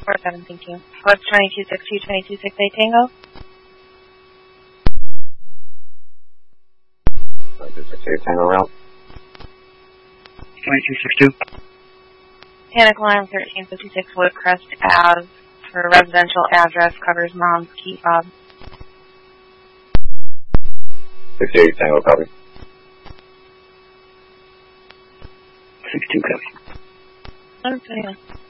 47, thank you. What's 2262, 2268 Tango? 2268 Tango route. 2262. Panic alarm 1356 Woodcrest Ave for residential address covers mom's key fob. 68 Tango copy. 62 copy. Okay.